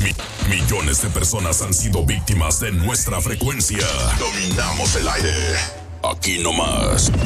Millones de personas han sido víctimas de nuestra frecuencia. Dominamos el aire. Aquí nomás.